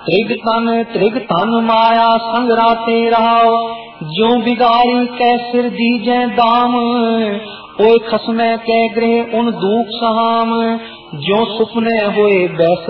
त्रिग तन माया संग राते रहाओ, जो बिगाड़ी कै सिर दीजै दाम, ओए खसमै कै ग्रह उन दुख सहाम, जो सुपने होए बैस